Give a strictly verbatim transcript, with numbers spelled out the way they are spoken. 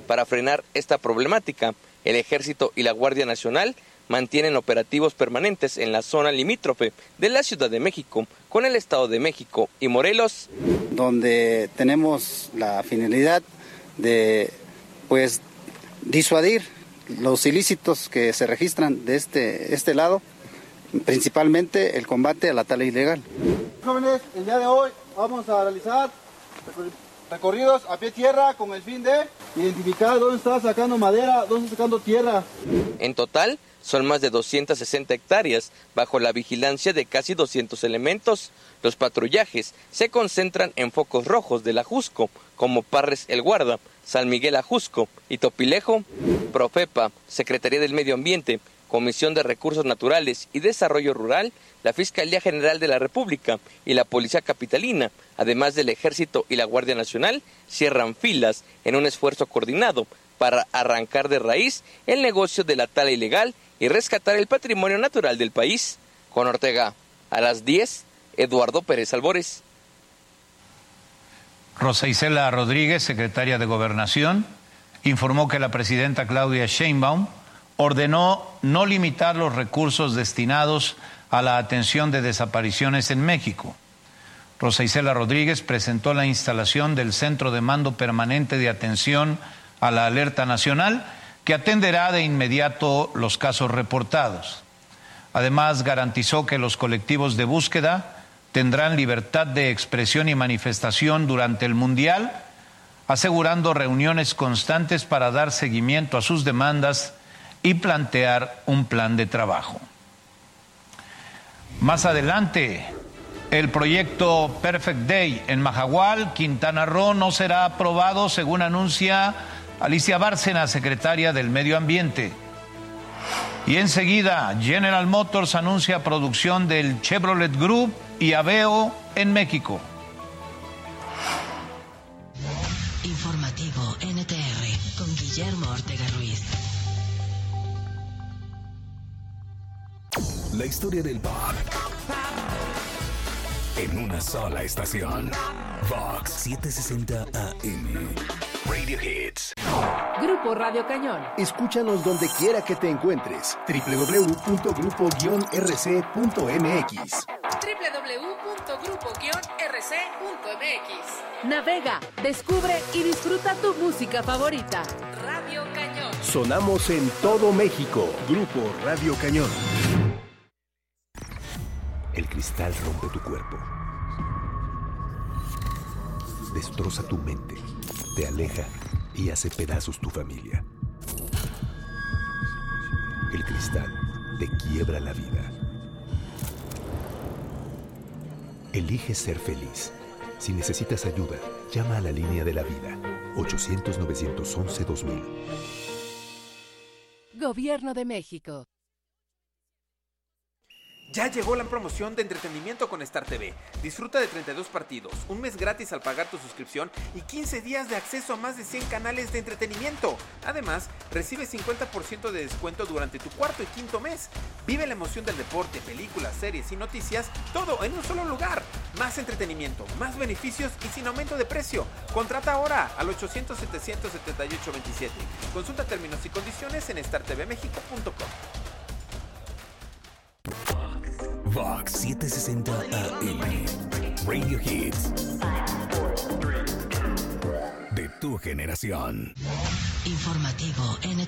Para frenar esta problemática, el Ejército y la Guardia Nacional mantienen operativos permanentes en la zona limítrofe de la Ciudad de México con el Estado de México y Morelos, donde tenemos la finalidad de pues disuadir los ilícitos que se registran de este, este lado, principalmente el combate a la tala ilegal. Jóvenes, el día de hoy vamos a realizar recorridos a pie tierra con el fin de identificar dónde está sacando madera, dónde está sacando tierra. En total, son más de doscientas sesenta hectáreas bajo la vigilancia de casi doscientos elementos. Los patrullajes se concentran en focos rojos del Ajusco, como Parres El Guarda, San Miguel Ajusco y Topilejo. Profepa, Secretaría del Medio Ambiente, Comisión de Recursos Naturales y Desarrollo Rural, la Fiscalía General de la República y la Policía Capitalina, además del Ejército y la Guardia Nacional, cierran filas en un esfuerzo coordinado para arrancar de raíz el negocio de la tala ilegal y rescatar el patrimonio natural del país. Con Ortega, a las diez, Eduardo Pérez Albores. Rosa Isela Rodríguez, secretaria de Gobernación, informó que la presidenta Claudia Sheinbaum ordenó no limitar los recursos destinados a la atención de desapariciones en México. Rosa Isela Rodríguez presentó la instalación del Centro de Mando Permanente de Atención a la Alerta Nacional, que atenderá de inmediato los casos reportados. Además, garantizó que los colectivos de búsqueda tendrán libertad de expresión y manifestación durante el Mundial, asegurando reuniones constantes para dar seguimiento a sus demandas y plantear un plan de trabajo. Más adelante, el proyecto Perfect Day en Majahual, Quintana Roo, no será aprobado, según anuncia Alicia Bárcena, secretaria del Medio Ambiente. Y enseguida, General Motors anuncia producción del Chevrolet Group y Aveo en México. Informativo N T R con Guillermo Ortega Ruiz. La historia del pop en una sola estación. Vox setecientos sesenta A M. Radio Hits. Grupo Radio Cañón. Escúchanos donde quiera que te encuentres. doble u doble u doble u punto grupo guion r c punto m x. doble u doble u doble u punto grupo guion r c punto m x. Navega, descubre y disfruta tu música favorita. Radio Cañón. Sonamos en todo México. Grupo Radio Cañón. El cristal rompe tu cuerpo. Destroza tu mente. Te aleja y hace pedazos tu familia. El cristal te quiebra la vida. Elige ser feliz. Si necesitas ayuda, llama a la línea de la vida. ochocientos, novecientos once, dos mil. Gobierno de México. Ya llegó la promoción de entretenimiento con Star T V. Disfruta de treinta y dos partidos, un mes gratis al pagar tu suscripción y quince días de acceso a más de cien canales de entretenimiento. Además, recibe cincuenta por ciento de descuento durante tu cuarto y quinto mes. Vive la emoción del deporte, películas, series y noticias, todo en un solo lugar. Más entretenimiento, más beneficios y sin aumento de precio. Contrata ahora al ochocientos, setecientos setenta y ocho, veintisiete. Consulta términos y condiciones en star t v mexico punto com. Vox setecientos sesenta A M. Radio Hits. De tu generación. Informativo N T